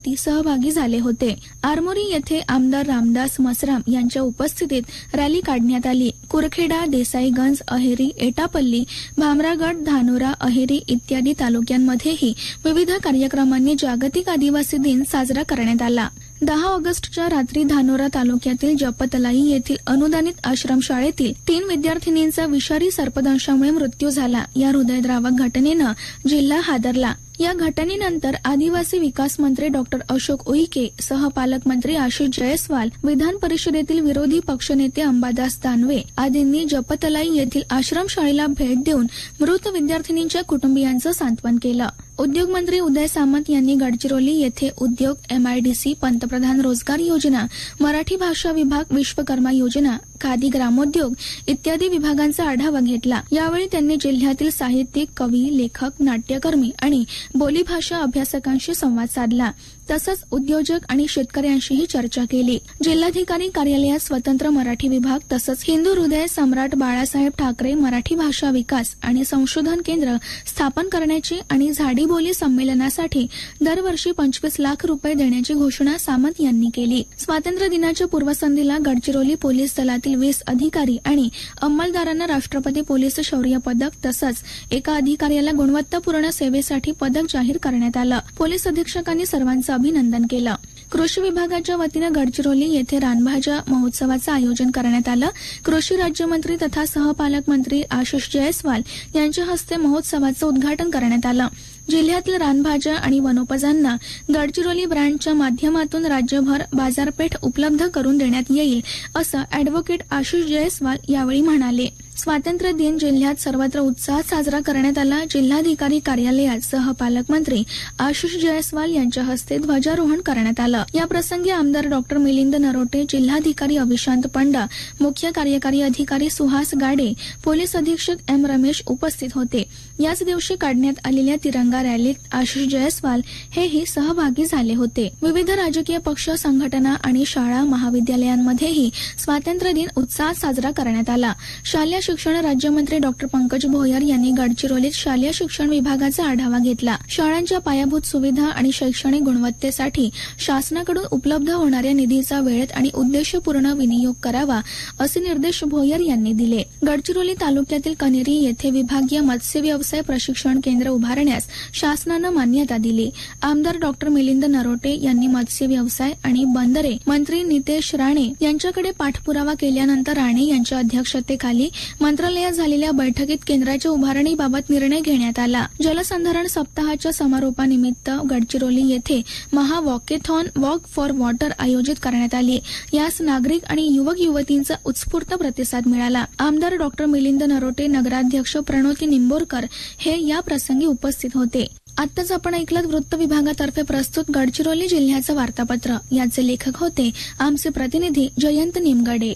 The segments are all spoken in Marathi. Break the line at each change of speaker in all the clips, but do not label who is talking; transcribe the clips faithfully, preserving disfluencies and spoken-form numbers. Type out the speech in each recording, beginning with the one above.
ती सहभागी झाले होते। आरमोरी येथे आमदार रामदास मसराम यांच्या उपस्थितीत रॅली काढण्यात आली। कुरखेडा, देसाईगंज, अहेरी, एटापल्ली, भामरागड, धानोरा, अहेरी इत्यादी तालुक्यांमध्येही विविध कार्यक्रमांनी जागतिक आदिवासी दिन साजरा करण्यात आला। दहा ऑगस्टच्या रात्री धानोरा तालुक्यातील जपतलाई येथील अनुदानित आश्रमशाळेतील तीन विद्यार्थिनींचा विषारी सर्पदंशामुळे मृत्यू झाला। या हृदयद्रावक घटनेनं जिल्हा हादरला। या घटनेनंतर आदिवासी विकास मंत्री डॉक्टर अशोक उईके, सहपालकमंत्री आशिष जयस्वाल, विधान परिषदेतील विरोधी पक्षनेते अंबादास दानवे आदींनी जपतलाई येथील आश्रमशाळेला भेट देऊन मृत विद्यार्थिनींच्या कुटुंबियांचं सांत्वन केलं। उद्योग मंत्री उदय सामंत यांनी गडचिरोली येथे उद्योग, एमआयडीसी, पंतप्रधान रोजगार योजना, मराठी भाषा विभाग, विश्वकर्मा योजना, खादी ग्रामोद्योग इत्यादी विभागांचा आढावा घेतला। यावेळी त्यांनी जिल्ह्यातील साहित्यिक, कवी, लेखक, नाट्यकर्मी आणि बोलीभाषा अभ्यासकांशी संवाद साधला। तसंच उद्योजक आणि शेतकऱ्यांशीही चर्चा केली। जिल्हाधिकारी कार्यालयात स्वतंत्र मराठी विभाग तसंच हिंदू हृदय सम्राट बाळासाहेब ठाकरे मराठी भाषा विकास आणि संशोधन केंद्र स्थापन करण्याची आणि झाडीबोली संमेलनासाठी दरवर्षी पंचवीस लाख रुपये देण्याची घोषणा सामंत यांनी केली। स्वातंत्र्य दिनाच्या पूर्वसंध्येला गडचिरोली पोलीस दलातील वीस अधिकारी आणि अंमलदारांना राष्ट्रपती पोलीस शौर्य पदक तसंच एका अधिकाऱ्याला गुणवत्तापूर्ण सेवेसाठी पदक जाहीर करण्यात आलं। पोलीस अधीक्षकांनी सर्वांचं अभिनंदन केलं। कृषी विभागाच्या वतीनं गडचिरोली येथे रानभाज्या महोत्सवाचं आयोजन करण्यात आलं। कृषी राज्यमंत्री तथा सहपालक मंत्री आशिष जयस्वाल यांच्या हस्ते महोत्सवाचं उद्घाटन करण्यात आलं। जिल्ह्यातील रानभाज्या आणि वनोपजांना गडचिरोली ब्रँडच्या माध्यमातून राज्यभर बाजारपेठ उपलब्ध करून देण्यात येईल असं अॅडव्होकेट आशिष जयस्वाल यावेळी म्हणाले। स्वातंत्र्य दिन जिल्ह्यात सर्वत्र उत्साहात साजरा करण्यात आला। जिल्हाधिकारी कार्यालयात सहपालक मंत्री आशिष जयस्वाल यांच्या हस्ते ध्वजारोहण करण्यात आलं। या प्रसंगी आमदार डॉक्टर मिलिंद नरोटे, जिल्हाधिकारी अविशांत पंडा, मुख्य कार्यकारी अधिकारी सुहास गाडे, पोलीस अधीक्षक एम रमेश उपस्थित होते। याच दिवशी काढण्यात आलेल्या तिरंगा रॅलीत आशिष जयस्वाल हेही सहभागी झाले होते। विविध राजकीय पक्ष, संघटना आणि शाळा महाविद्यालयांमध्येही स्वातंत्र्य दिन उत्साहात साजरा करण्यात आला। शालेय शिक्षण राज्यमंत्री डॉक्टर पंकज भोयर यांनी गडचिरोलीत शालेय शिक्षण विभागाचा आढावा घेतला। शाळांच्या पायाभूत सुविधा आणि शैक्षणिक गुणवत्तेसाठी शासनाकडून उपलब्ध होणाऱ्या निधीचा वेळेत आणि उद्देशपूर्ण विनियोग करावा असे निर्देश भोयर यांनी दिले। गडचिरोली तालुक्यातील कनेरी येथे विभागीय मत्स्य व्यवसाय प्रशिक्षण केंद्र उभारण्यास शासनानं मान्यता दिली। आमदार डॉक्टर मिलिंद नरोटे यांनी मत्स्य व्यवसाय आणि बंदरे मंत्री नितेश राणे यांच्याकडे पाठपुरावा केल्यानंतर राणे यांच्या अध्यक्षतेखाली मंत्रालयात झालेल्या बैठकीत केंद्राच्या उभारणीबाबत निर्णय घेण्यात आला। जलसंधारण सप्ताहाच्या समारोपानिमित्त गडचिरोली येथे महा वॉकेथॉन वॉक फॉर वॉटर आयोजित करण्यात आली। यास नागरिक आणि युवक युवतींचा उत्स्फूर्त प्रतिसाद मिळाला। आमदार डॉक्टर मिलिंद नरोटे, नगराध्यक्ष प्रणोती निंबोरकर हे या प्रसंगी उपस्थित होते। आताच आपण ऐकलं वृत्त विभागातर्फे प्रस्तुत गडचिरोली जिल्ह्याचं वार्तापत्र। याचे लेखक होते आमचे प्रतिनिधी जयंत निमगडे।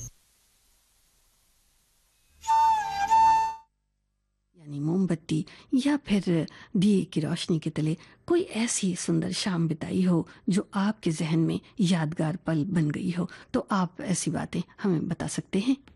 यानी मोमबत्ती या फिर दिए की रोशनी के तले कोई ऐसी सुंदर शाम बिताई हो जो आपके जहन में यादगार पल बन गई हो, तो आप ऐसी बातें हमें बता सकते हैं।